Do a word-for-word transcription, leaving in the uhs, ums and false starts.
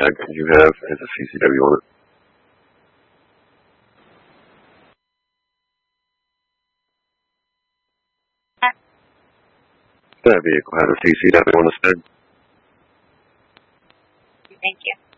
tag that you have as a C C W on it? That vehicle has a C C W on the tag. Thank you.